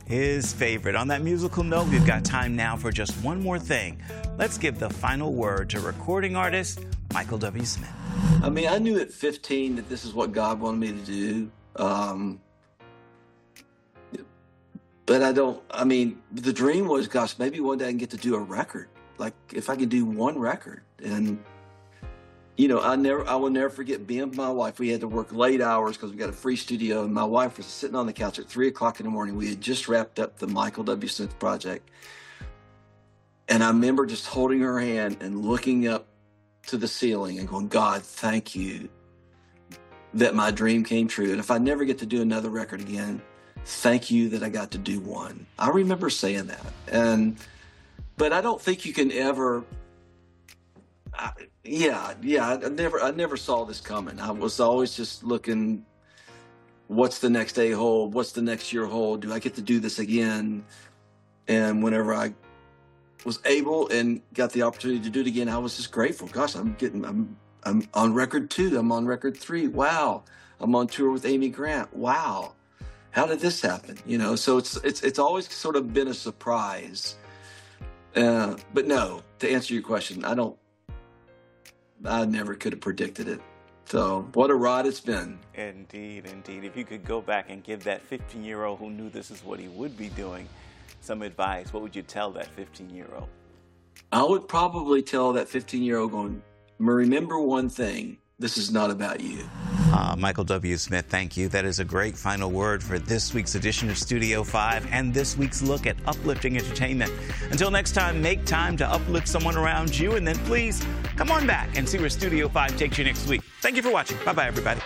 His favorite. On that musical note, we've got time now for just one more thing. Let's give the final word to recording artist Michael W. Smith. I mean, I knew at 15 that this is what God wanted me to do. But the dream was, gosh, maybe one day I can get to do a record. Like, if I can do one record. And, I will never forget being with my wife. We had to work late hours because we got a free studio. And my wife was sitting on the couch at 3 o'clock in the morning. We had just wrapped up the Michael W. Smith project. And I remember just holding her hand and looking up to the ceiling and going, God, thank you that my dream came true. And if I never get to do another record again, thank you that I got to do one. I remember saying that. But I don't think you can ever, I never saw this coming. I was always just looking, what's the next day hold? What's the next year hold? Do I get to do this again? And whenever I was able and got the opportunity to do it again, I was just grateful. Gosh, I'm on record 2. I'm on record 3. Wow. I'm on tour with Amy Grant. Wow. How did this happen? So it's always sort of been a surprise. But no, to answer your question, I never could have predicted it. So what a ride it's been. Indeed. If you could go back and give that 15-year-old who knew this is what he would be doing some advice, what would you tell that 15-year-old? I would probably tell that 15-year-old going, remember one thing, this is not about you. Michael W. Smith, thank you. That is a great final word for this week's edition of Studio 5 and this week's look at uplifting entertainment. Until next time, make time to uplift someone around you, and then please come on back and see where Studio 5 takes you next week. Thank you for watching. Bye-bye, everybody.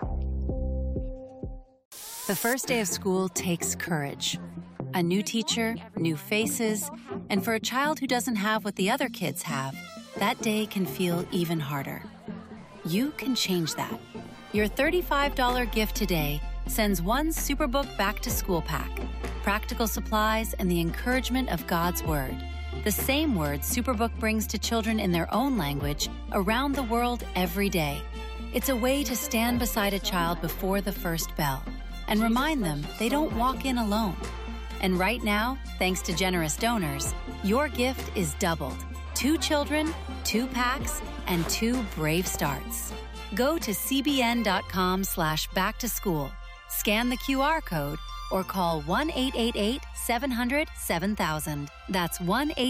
The first day of school takes courage. A new teacher, new faces, and for a child who doesn't have what the other kids have, that day can feel even harder. You can change that. Your $35 gift today sends one Superbook back-to-school pack, practical supplies, and the encouragement of God's Word. The same words Superbook brings to children in their own language around the world every day. It's a way to stand beside a child before the first bell and remind them they don't walk in alone. And right now, thanks to generous donors, your gift is doubled. 2 children, 2 packs, and 2 brave starts. Go to cbn.com/back-to-school, scan the QR code, or call 1-888-700-7000. That's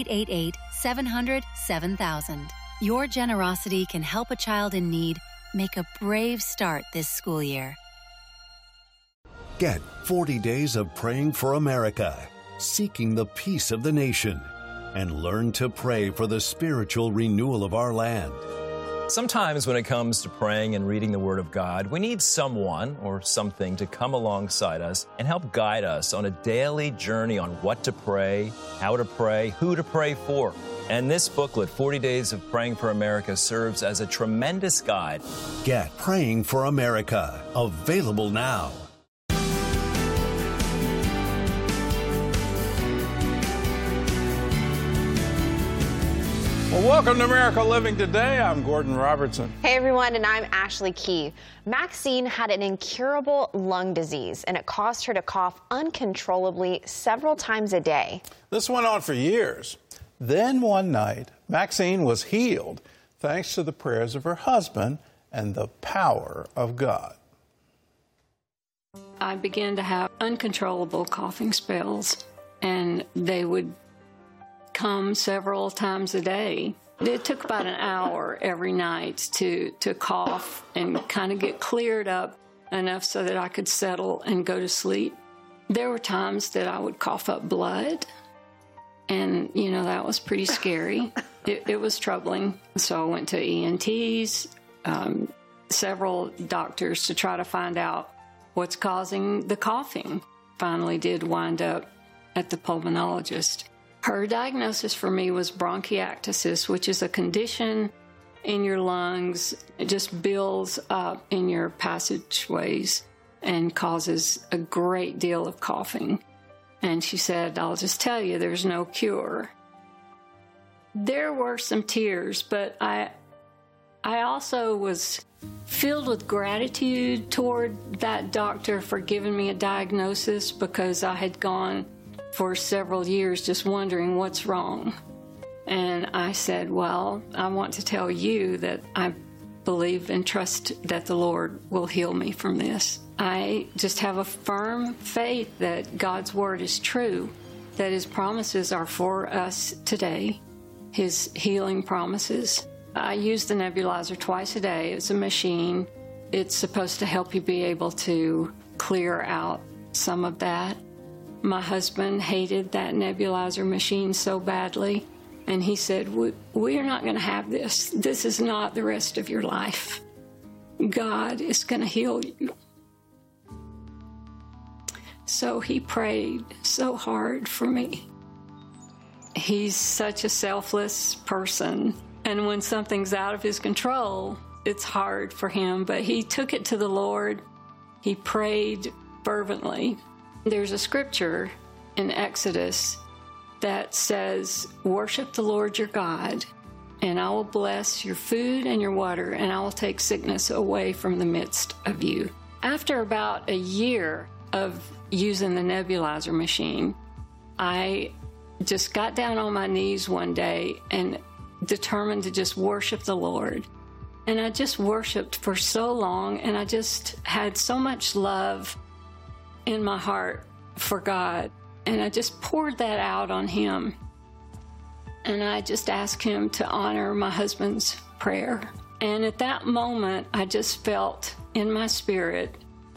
1-888-700-7000. Your generosity can help a child in need make a brave start this school year. Get 40 days of praying for America, seeking the peace of the nation, and learn to pray for the spiritual renewal of our land. Sometimes when it comes to praying and reading the Word of God, we need someone or something to come alongside us and help guide us on a daily journey on what to pray, how to pray, who to pray for. And this booklet, 40 Days of Praying for America, serves as a tremendous guide. Get Praying for America, available now. Well, welcome to America Living Today. I'm Gordon Robertson. Hey, everyone, and I'm Ashley Key. Maxine had an incurable lung disease, and it caused her to cough uncontrollably several times a day. This went on for years. Then one night, Maxine was healed thanks to the prayers of her husband and the power of God. I began to have uncontrollable coughing spells, and they would come several times a day. It took about an hour every night to cough and kind of get cleared up enough so that I could settle and go to sleep. There were times that I would cough up blood, and, that was pretty scary. It was troubling. So I went to ENTs, several doctors to try to find out what's causing the coughing. Finally did wind up at the pulmonologist. Her diagnosis for me was bronchiectasis, which is a condition in your lungs. It just builds up in your passageways and causes a great deal of coughing. And she said, I'll just tell you, there's no cure. There were some tears, but I also was filled with gratitude toward that doctor for giving me a diagnosis, because I had gone for several years just wondering what's wrong. And I said, well, I want to tell you that I believe and trust that the Lord will heal me from this. I just have a firm faith that God's word is true, that his promises are for us today, his healing promises. I use the nebulizer twice a day. It's a machine. It's supposed to help you be able to clear out some of that. My husband hated that nebulizer machine so badly, and he said, we are not going to have this. This is not the rest of your life. God is going to heal you. So he prayed so hard for me. He's such a selfless person, and when something's out of his control, it's hard for him, but he took it to the Lord. He prayed fervently. There's a scripture in Exodus that says, worship the Lord your God, and I will bless your food and your water, and I will take sickness away from the midst of you. After about a year of using the nebulizer machine, I just got down on my knees one day and determined to just worship the Lord. And I just worshiped for so long, and I just had so much love in my heart for God. And I just poured that out on him. And I just asked him to honor my husband's prayer. And at that moment, I just felt in my spirit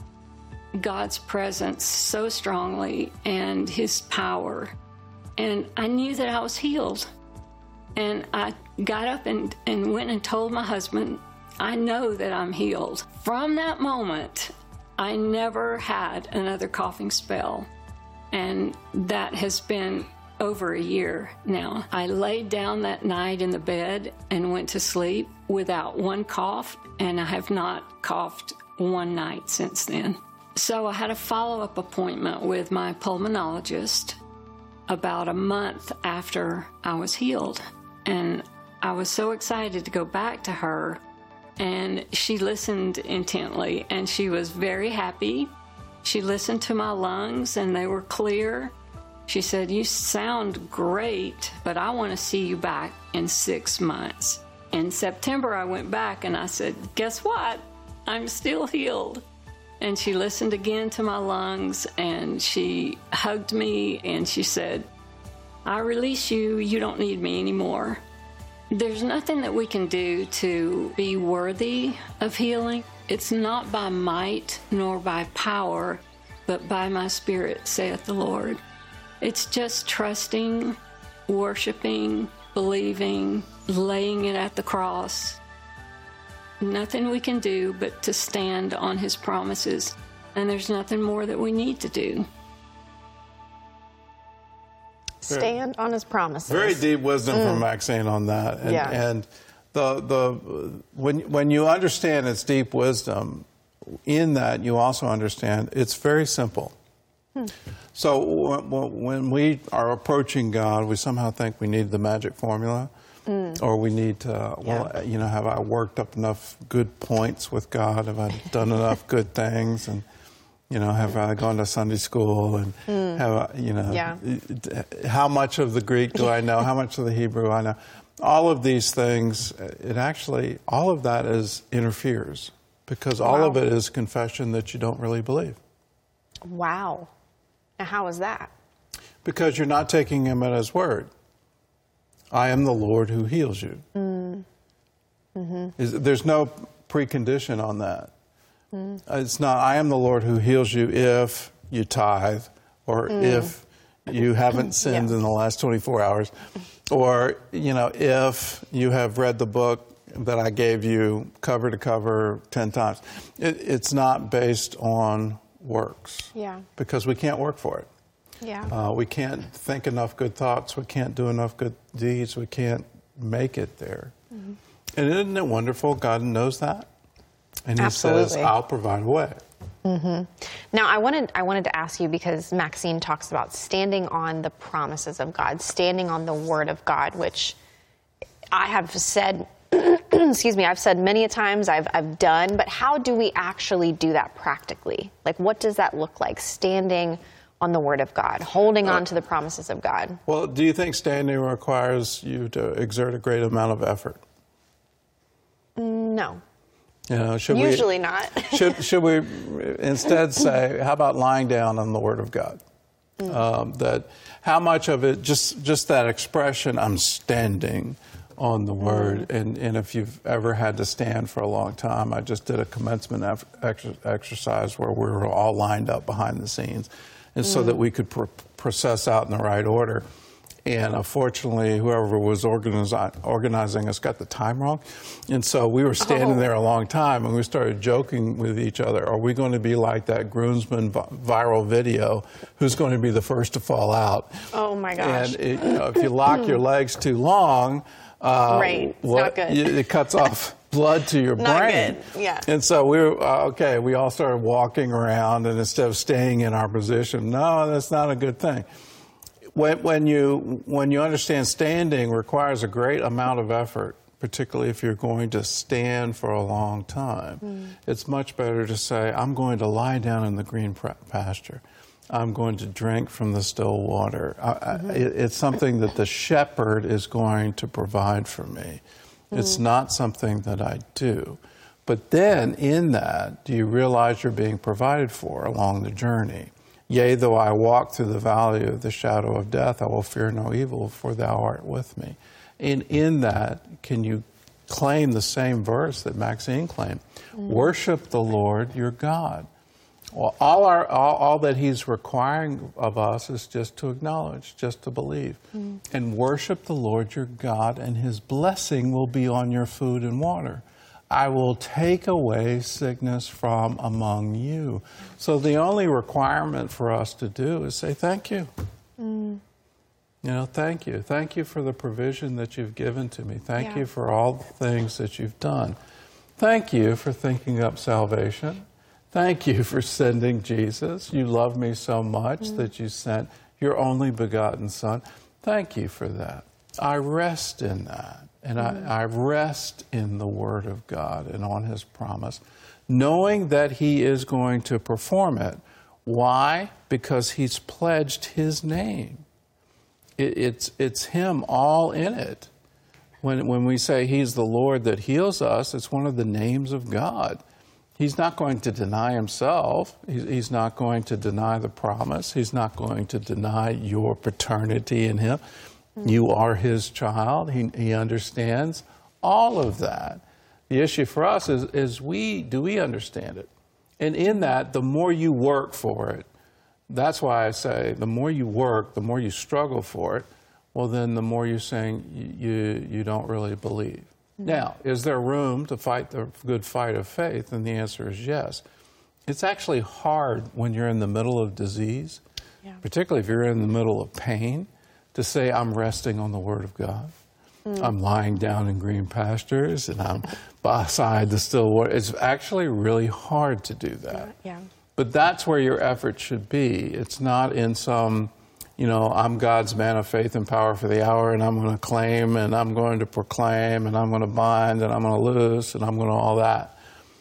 God's presence so strongly and his power. And I knew that I was healed. And I got up and went and told my husband, I know that I'm healed. From that moment, I never had another coughing spell. And that has been over a year now. I laid down that night in the bed and went to sleep without one cough, and I have not coughed one night since then. So I had a follow-up appointment with my pulmonologist about a month after I was healed. And I was so excited to go back to her, and she listened intently, and she was very happy. She listened to my lungs, and they were clear. She said, you sound great, but I want to see you back in 6 months. In September, I went back, and I said, guess what? I'm still healed. And she listened again to my lungs, and she hugged me, and she said, I release you. You don't need me anymore. There's nothing that we can do to be worthy of healing. It's not by might nor by power, but by my spirit, saith the Lord. It's just trusting, worshiping, believing, laying it at the cross. Nothing we can do but to stand on his promises, and there's nothing more that we need to do. Stand on his promises. Very deep wisdom from Maxine on that. And, and when you understand its deep wisdom, in that you also understand it's very simple. So when we are approaching God, we somehow think we need the magic formula, or we need to, have I worked up enough good points with God? Have I done enough good things? And have I gone to Sunday school, and have I, how much of the Greek do I know? How much of the Hebrew I know? All of these things, all of that interferes, because all of it is confession that you don't really believe. Wow. Now, how is that? Because you're not taking him at his word. I am the Lord who heals you. There's no precondition on that. It's not, I am the Lord who heals you if you tithe, or if you haven't sinned in the last 24 hours, or, if you have read the book that I gave you cover to cover 10 times. It's not based on works. Because we can't work for it. We can't think enough good thoughts. We can't do enough good deeds. We can't make it there. And isn't it wonderful? God knows that. And he says, I'll provide a way. Now, I wanted to ask you, because Maxine talks about standing on the promises of God, standing on the word of God, which I have said, excuse me, I've said many a times, I've done, but how do we actually do that practically? Like, what does that look like, standing on the Word of God, holding on to the promises of God. Well, do you think standing requires you to exert a great amount of effort? No. You know, Usually not. should we instead say, how about lying down on the Word of God? That how much of it, just that expression, I'm standing on the Word, and if you've ever had to stand for a long time, I just did a commencement exercise where we were all lined up behind the scenes, and so that we could process out in the right order. And unfortunately, whoever was organizing us got the time wrong. And so we were standing there a long time, and we started joking with each other. Are we going to be like that groomsman viral video? Who's going to be the first to fall out? Oh, my gosh. And if you lock your legs too long, it's not good. It cuts off blood to your brain. Not good, yeah. And so we were, we all started walking around, and instead of staying in our position, no, that's not a good thing. When you understand standing requires a great amount of effort, particularly if you're going to stand for a long time, it's much better to say, I'm going to lie down in the green pasture. I'm going to drink from the still water. It's something that the shepherd is going to provide for me. It's not something that I do. But then in that, do you realize you're being provided for along the journey? Yea, though I walk through the valley of the shadow of death, I will fear no evil, for thou art with me. And in that, can you claim the same verse that Maxine claimed? Worship the Lord your God. Well, all that he's requiring of us is just to acknowledge, just to believe. And worship the Lord your God, and his blessing will be on your food and water. I will take away sickness from among you. So the only requirement for us to do is say thank you. You know, thank you. Thank you for the provision that you've given to me. Thank you for all the things that you've done. Thank you for thinking up salvation. Thank you for sending Jesus. You love me so much that you sent your only begotten Son. Thank you for that. I rest in that. And I rest in the Word of God and on his promise, knowing that he is going to perform it. Why? Because he's pledged his name. It's him all in it. When we say he's the Lord that heals us, it's one of the names of God. He's not going to deny himself. He's not going to deny the promise. He's not going to deny your paternity in him. You are his child. He understands all of that. The issue for us is do we understand it? And in that, the more you work for it, that's why I say the more you work, the more you struggle for it, well, then the more you're saying you don't really believe. Now, is there room to fight the good fight of faith? And the answer is yes. It's actually hard when you're in the middle of disease, particularly if you're in the middle of pain, to say, I'm resting on the Word of God. I'm lying down in green pastures, and I'm beside the still water. It's actually really hard to do that. But that's where your effort should be. It's not in some, I'm God's man of faith and power for the hour, and I'm going to claim, and I'm going to proclaim, and I'm going to bind, and I'm going to loose, and I'm going to all that.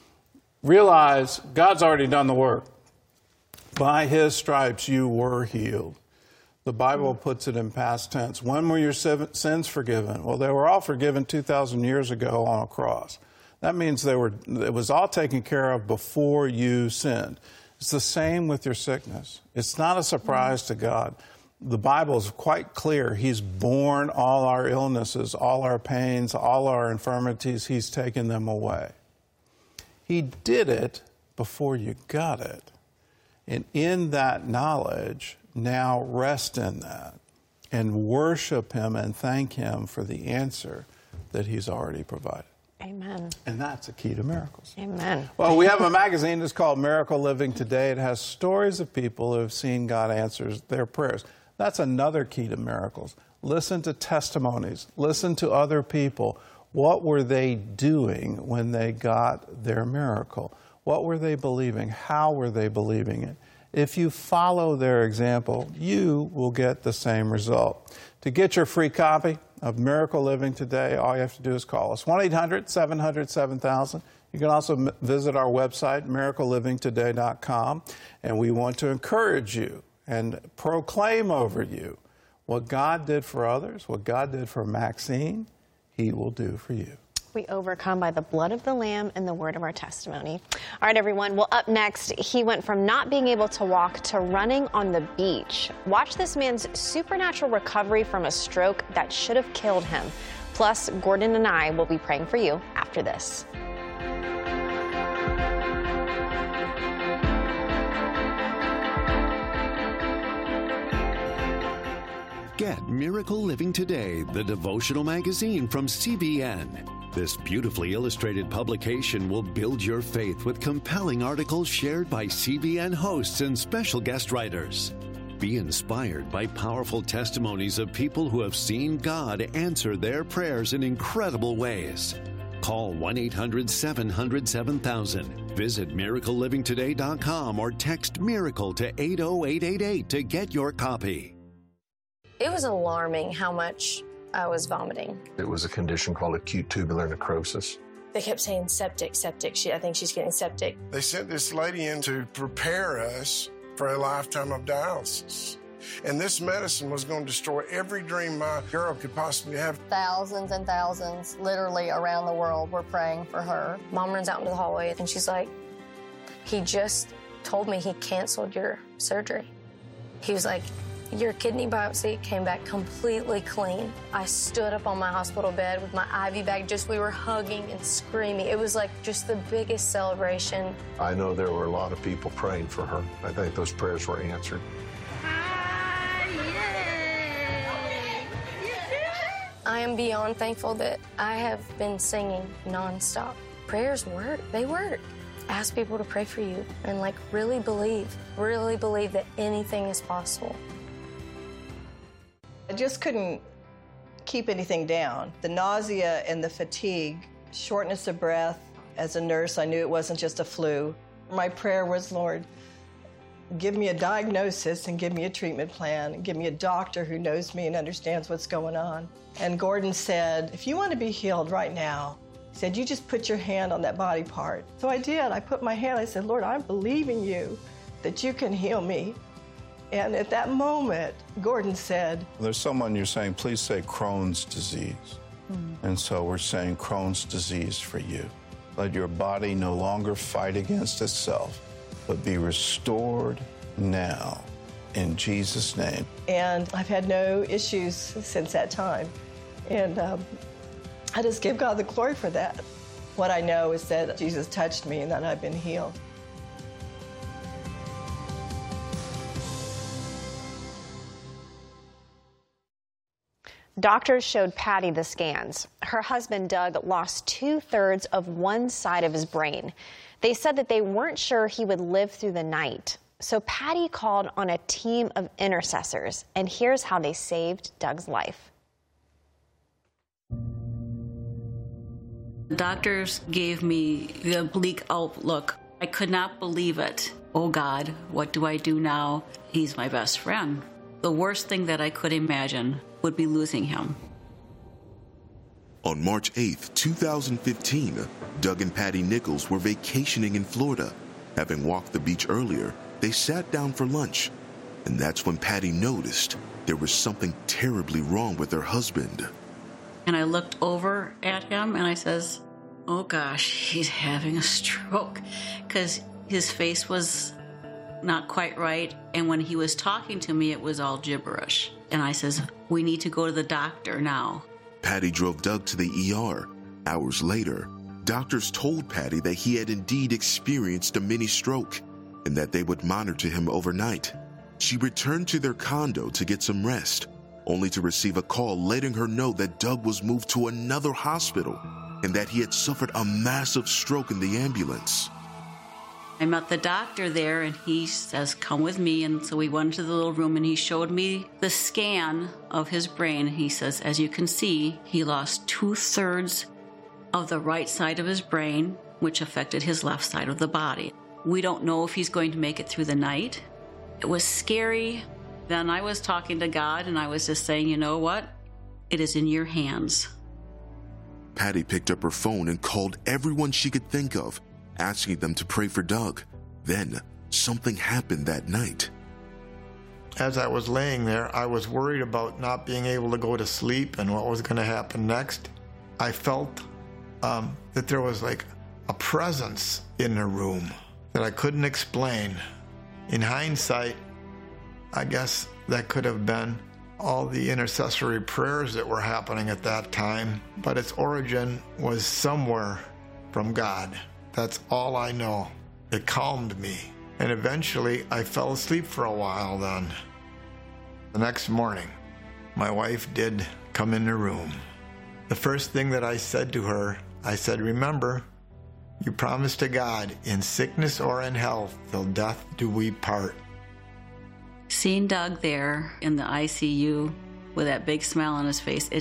Realize God's already done the work. By his stripes you were healed. The Bible puts it in past tense. When were your sins forgiven? Well, they were all forgiven 2,000 years ago on a cross. That means it was all taken care of before you sinned. It's the same with your sickness. It's not a surprise to God. The Bible is quite clear. He's borne all our illnesses, all our pains, all our infirmities. He's taken them away. He did it before you got it. And in that knowledge, now rest in that and worship him and thank him for the answer that he's already provided. Amen. And that's a key to miracles. Amen. Well, we have a magazine that's called Miracle Living Today. It has stories of people who have seen God answer their prayers. That's another key to miracles. Listen to testimonies. Listen to other people. What were they doing when they got their miracle? What were they believing? How were they believing it? If you follow their example, you will get the same result. To get your free copy of Miracle Living Today, all you have to do is call us, 1-800-700-7000. You can also visit our website, miraclelivingtoday.com, and we want to encourage you and proclaim over you what God did for others, what God did for Maxine, He will do for you. We overcome by the blood of the Lamb and the word of our testimony. All right, everyone. Well, up next, he went from not being able to walk to running on the beach. Watch this man's supernatural recovery from a stroke that should have killed him. Plus, Gordon and I will be praying for you after this. Get Miracle Living Today, the devotional magazine from CBN. This beautifully illustrated publication will build your faith with compelling articles shared by CBN hosts and special guest writers. Be inspired by powerful testimonies of people who have seen God answer their prayers in incredible ways. Call 1-800-700-7000. Visit miraclelivingtoday.com or text MIRACLE to 80888 to get your copy. It was alarming how much I was vomiting. It was a condition called acute tubular necrosis. They kept saying septic. I think she's getting septic. They sent this lady in to prepare us for a lifetime of dialysis. And this medicine was going to destroy every dream my girl could possibly have. Thousands and thousands, literally around the world, were praying for her. Mom runs out into the hallway and she's like, he just told me he canceled your surgery. He was like, your kidney biopsy came back completely clean. I stood up on my hospital bed with my IV bag, we were hugging and screaming. It was like just the biggest celebration. I know there were a lot of people praying for her. I think those prayers were answered. I am beyond thankful that I have been singing nonstop. Prayers work, they work. Ask people to pray for you and really believe that anything is possible. I just couldn't keep anything down. The nausea and the fatigue, shortness of breath. As a nurse, I knew it wasn't just a flu. My prayer was, Lord, give me a diagnosis and give me a treatment plan and give me a doctor who knows me and understands what's going on. And Gordon said, if you want to be healed right now, he said, you just put your hand on that body part. So I did. I put my hand, I said, Lord, I'm believing you that you can heal me. And at that moment, Gordon said, there's someone you're saying, please say Crohn's disease. And so we're saying Crohn's disease for you. Let your body no longer fight against itself, but be restored now in Jesus' name. And I've had no issues since that time. And I just give God the glory for that. What I know is that Jesus touched me and that I've been healed. Doctors showed Patty the scans. Her husband, Doug, lost 2/3 of one side of his brain. They said that they weren't sure he would live through the night. So Patty called on a team of intercessors, and here's how they saved Doug's life. Doctors gave me the bleak outlook. I could not believe it. Oh God, what do I do now? He's my best friend. The worst thing that I could imagine would be losing him. On March 8th, 2015, Doug and Patty Nichols were vacationing in Florida. Having walked the beach earlier, they sat down for lunch. And that's when Patty noticed there was something terribly wrong with her husband. And I looked over at him and I says, oh gosh, he's having a stroke. Because his face was not quite right. And when he was talking to me, it was all gibberish. And I says, we need to go to the doctor now. Patty drove Doug to the ER. Hours later, doctors told Patty that he had indeed experienced a mini stroke and that they would monitor him overnight. She returned to their condo to get some rest, only to receive a call letting her know that Doug was moved to another hospital and that he had suffered a massive stroke in the ambulance. I met the doctor there and he says, come with me. And so we went to the little room and he showed me the scan of his brain. He says, as you can see, he lost 2/3 of the right side of his brain, which affected his left side of the body. We don't know if he's going to make it through the night. It was scary. Then I was talking to God and I was just saying, you know what? It is in your hands. Patty picked up her phone and called everyone she could think of, asking them to pray for Doug. Then, something happened that night. as I was laying there, I was worried about not being able to go to sleep and what was going to happen next. I felt that there was like a presence in the room that I couldn't explain. In hindsight, I guess that could have been all the intercessory prayers that were happening at that time, but its origin was somewhere from God. That's all I know. It calmed me, and eventually I fell asleep for a while then. The next morning, my wife did come in the room. The first thing that I said to her, I said, "Remember, you promised to God, in sickness or in health, till death do we part." Seeing Doug there in the ICU with that big smile on his face,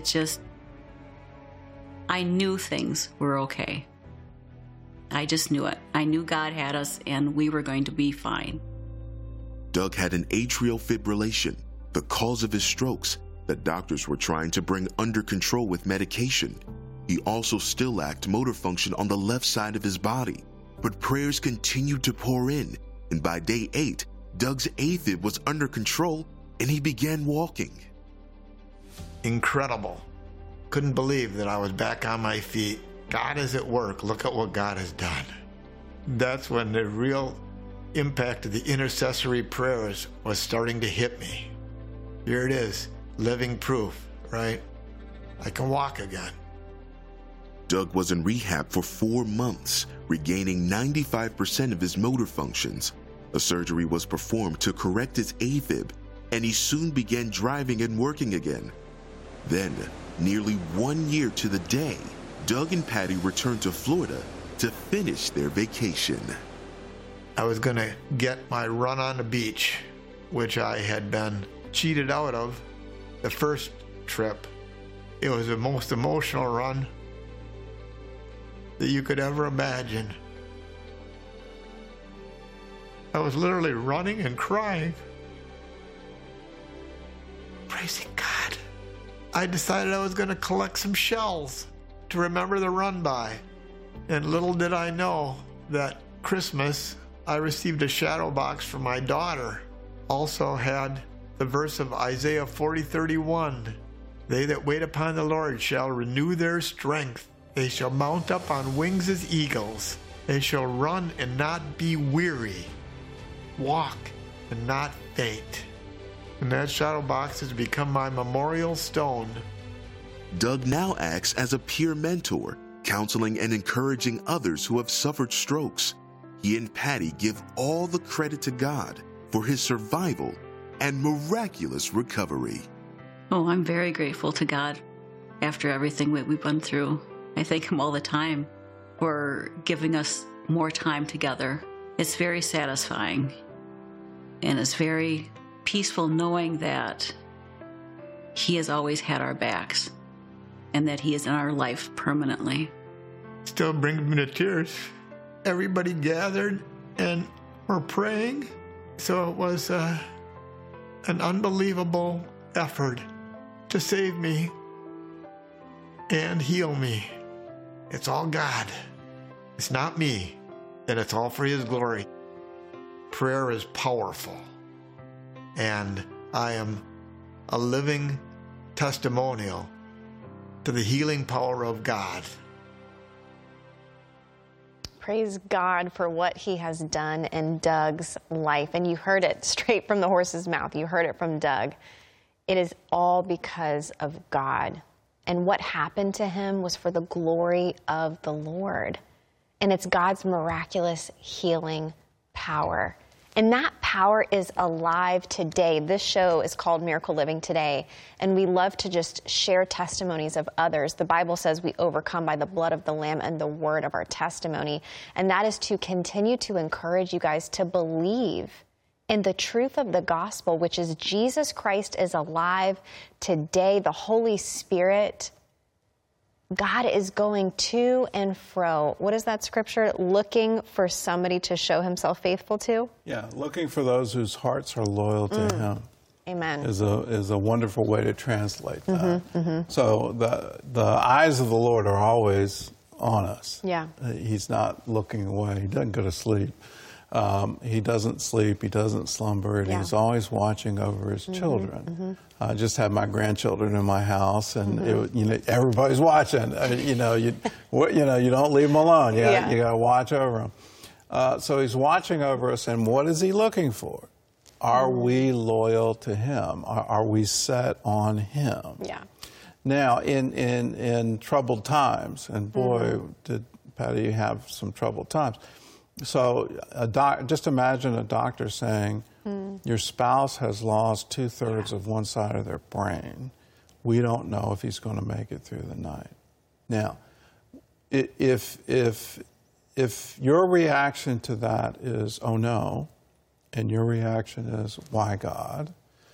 I knew things were okay. I just knew it. I knew God had us and we were going to be fine. Doug had an atrial fibrillation, the cause of his strokes that doctors were trying to bring under control with medication. He also still lacked motor function on the left side of his body, but prayers continued to pour in, and by day 8, Doug's AFib was under control and he began walking. Incredible. Couldn't believe that I was back on my feet. God is at work. Look at what God has done. That's when the real impact of the intercessory prayers was starting to hit me. Here it is, living proof, right? I can walk again. Doug was in rehab for 4 months, regaining 95% of his motor functions. A surgery was performed to correct his AFib, and he soon began driving and working again. Then, nearly 1 year to the day, Doug and Patty returned to Florida to finish their vacation. I was going to get my run on the beach, which I had been cheated out of the first trip. It was the most emotional run that you could ever imagine. I was literally running and crying, praising God. I decided I was going to collect some shells to remember the run by. And little did I know that Christmas, I received a shadow box from my daughter. Also had the verse of Isaiah 40:31. They that wait upon the Lord shall renew their strength. They shall mount up on wings as eagles. They shall run and not be weary, walk and not faint. And that shadow box has become my memorial stone. Doug now acts as a peer mentor, counseling and encouraging others who have suffered strokes. He and Patty give all the credit to God for his survival and miraculous recovery. Oh, I'm very grateful to God after everything that we've been through. I thank him all the time for giving us more time together. It's very satisfying, and it's very peaceful knowing that he has always had our backs and that he is in our life permanently. Still brings me to tears. Everybody gathered and were praying, so it was an unbelievable effort to save me and heal me. It's all God. It's not me, and it's all for his glory. Prayer is powerful, and I am a living testimonial to the healing power of God. Praise God for what he has done in Doug's life. And you heard it straight from the horse's mouth. You heard it from Doug. It is all because of God. And what happened to him was for the glory of the Lord. And it's God's miraculous healing power. And that power is alive today. This show is called Miracle Living Today, and we love to just share testimonies of others. The Bible says we overcome by the blood of the Lamb and the word of our testimony, and that is to continue to encourage you guys to believe in the truth of the gospel, which is Jesus Christ is alive today. The Holy Spirit, God is going to and fro. What is that scripture? Looking for somebody to show himself faithful to? Yeah, looking for those whose hearts are loyal to him. Amen. Is a wonderful way to translate that. So the eyes of the Lord are always on us. Yeah. He's not looking away. He doesn't go to sleep. He doesn't sleep, he doesn't slumber, and he's always watching over his children. I just had my grandchildren in my house, and everybody's watching. You don't leave them alone. You got to watch over them. So he's watching over us, and what is he looking for? Are we loyal to him? Are we set on him? Yeah. Now, in troubled times, and boy, did Patty have some troubled times. So just imagine a doctor saying, your spouse has lost 2/3 of one side of their brain. We don't know if he's going to make it through the night. Now, if your reaction to that is, oh no, and your reaction is, why God?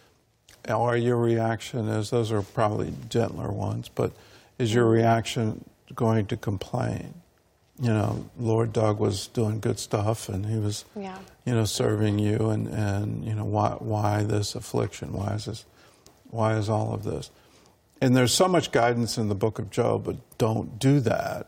Or your reaction is, those are probably gentler ones, but is your reaction going to complain? Lord Doug was doing good stuff, and he was, serving you, and why this affliction? Why is all of this? And there's so much guidance in the book of Job, but don't do that.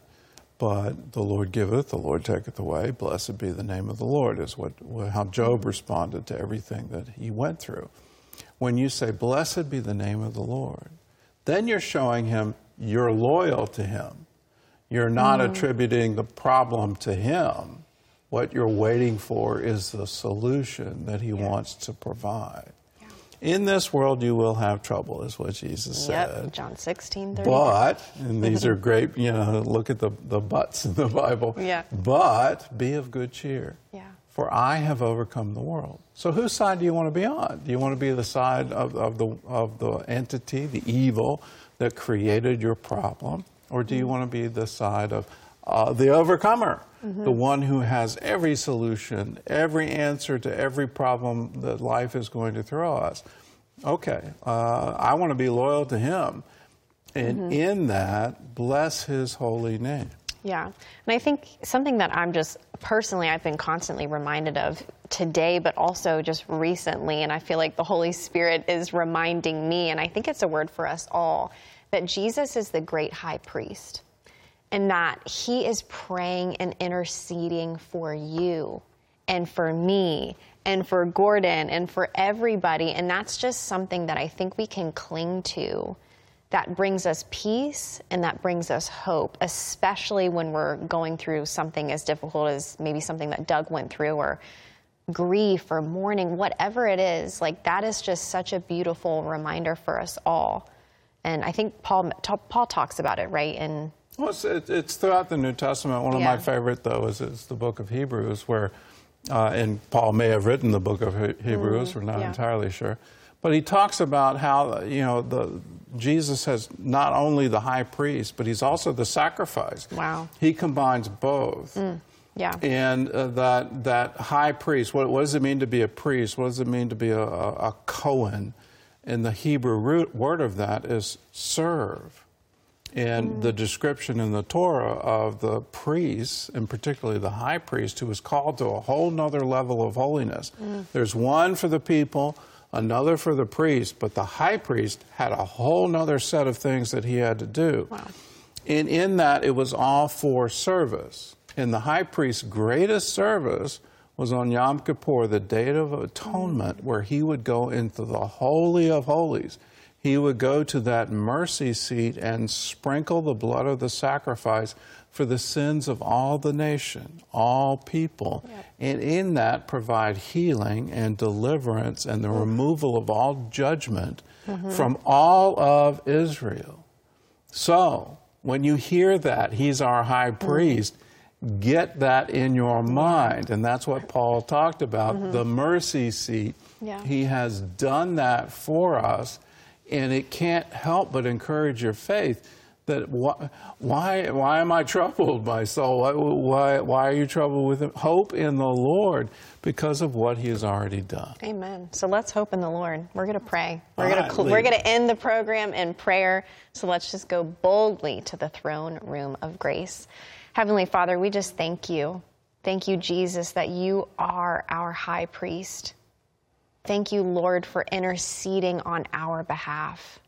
But the Lord giveth, the Lord taketh away. Blessed be the name of the Lord, is how Job responded to everything that he went through. When you say, blessed be the name of the Lord, then you're showing him you're loyal to him. You're not attributing the problem to him. What you're waiting for is the solution that he wants to provide. Yeah. In this world you will have trouble, is what Jesus said. John 16:30. But, and these are great, look at the buts in the Bible. Yeah. But be of good cheer. Yeah. For I have overcome the world. So whose side do you want to be on? Do you want to be the side of the entity, the evil that created your problem? Or do you want to be the side of the overcomer, the one who has every solution, every answer to every problem that life is going to throw us? Okay, I want to be loyal to him. And in that, bless his holy name. Yeah. And I think something that I've been constantly reminded of today, but also just recently, and I feel like the Holy Spirit is reminding me, and I think it's a word for us all, that Jesus is the great high priest, and that he is praying and interceding for you and for me and for Gordon and for everybody. And that's just something that I think we can cling to, that brings us peace and that brings us hope, especially when we're going through something as difficult as maybe something that Doug went through, or grief or mourning, whatever it is. Like, that is just such a beautiful reminder for us all. And I think Paul talks about it, right? Well, it's throughout the New Testament. One of my favorite, though, is the book of Hebrews, where, and Paul may have written the book of Hebrews, we're not entirely sure, but he talks about how, Jesus has not only the high priest, but he's also the sacrifice. Wow. He combines both. Yeah. And that high priest, what does it mean to be a priest? What does it mean to be a Cohen? And the Hebrew root word of that is serve. And the description in the Torah of the priests, and particularly the high priest, who was called to a whole nother level of holiness. There's one for the people, another for the priest, but the high priest had a whole nother set of things that he had to do. Wow. And in that, it was all for service. And the high priest's greatest service was on Yom Kippur, the Day of Atonement, where he would go into the Holy of Holies. He would go to that mercy seat and sprinkle the blood of the sacrifice for the sins of all the nation, all people. Yep. And in that, provide healing and deliverance and the removal of all judgment from all of Israel. So, when you hear that, he's our high priest, get that in your mind. And that's what Paul talked about, the mercy seat. Yeah. He has done that for us, and it can't help but encourage your faith that why am I troubled, my soul? Why are you troubled with it? Hope in the Lord because of what he has already done. Amen. So let's hope in the Lord. We're going to pray. We're going to end the program in prayer. So let's just go boldly to the throne room of grace. Heavenly Father, we just thank you. Thank you, Jesus, that you are our high priest. Thank you, Lord, for interceding on our behalf.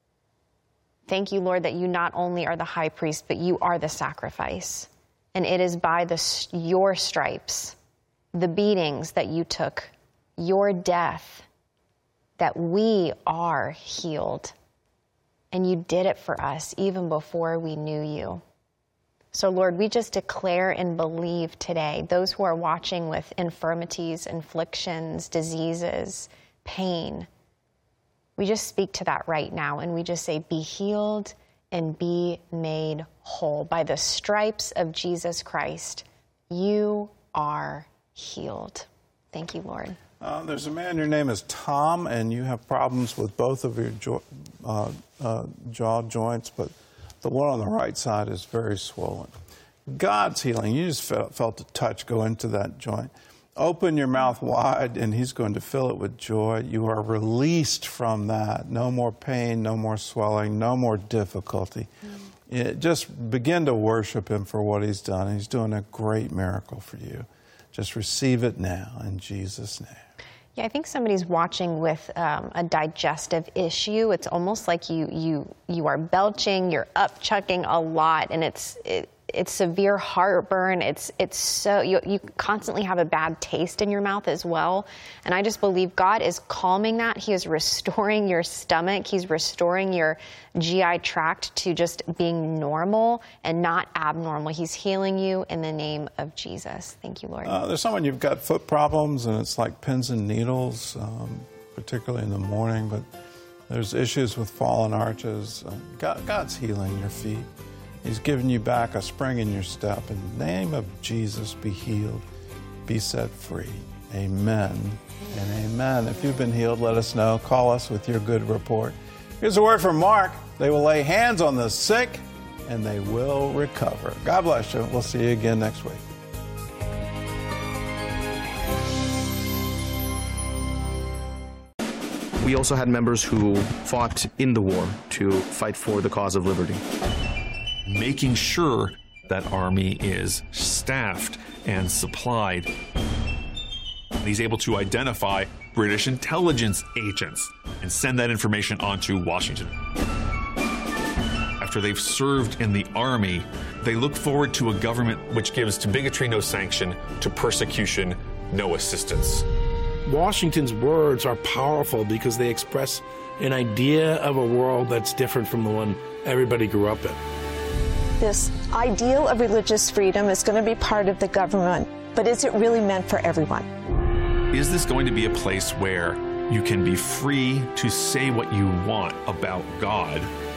Thank you, Lord, that you not only are the high priest, but you are the sacrifice. And it is by your stripes the beatings that you took, your death, that we are healed. And you did it for us even before we knew you. So, Lord, we just declare and believe today, those who are watching with infirmities, afflictions, diseases, pain, we just speak to that right now, and we just say, be healed and be made whole. By the stripes of Jesus Christ, you are healed. Thank you, Lord. There's a man, your name is Tom, and you have problems with both of your jaw joints, but the one on the right side is very swollen. God's healing. You just felt a touch go into that joint. Open your mouth wide, and he's going to fill it with joy. You are released from that. No more pain, no more swelling, no more difficulty. Just begin to worship him for what he's done. He's doing a great miracle for you. Just receive it now in Jesus' name. Yeah, I think somebody's watching with a digestive issue. It's almost like you are belching, you're upchucking a lot, and it's severe heartburn. It's so you constantly have a bad taste in your mouth as well. And I just believe God is calming that. He is restoring your stomach. He's restoring your GI tract to just being normal and not abnormal. He's healing you in the name of Jesus. Thank you, Lord. There's someone, you've got foot problems, and it's like pins and needles, particularly in the morning, but there's issues with fallen arches. God's healing your feet. He's given you back a spring in your step. In the name of Jesus, be healed, be set free. Amen and amen. If you've been healed, let us know. Call us with your good report. Here's a word from Mark. They will lay hands on the sick, and they will recover. God bless you. We'll see you again next week. We also had members who fought in the war to fight for the cause of liberty. Making sure that Army is staffed and supplied. He's able to identify British intelligence agents and send that information on to Washington. After they've served in the Army, they look forward to a government which gives to bigotry no sanction, to persecution no assistance. Washington's words are powerful because they express an idea of a world that's different from the one everybody grew up in. This ideal of religious freedom is going to be part of the government, but is it really meant for everyone? Is this going to be a place where you can be free to say what you want about God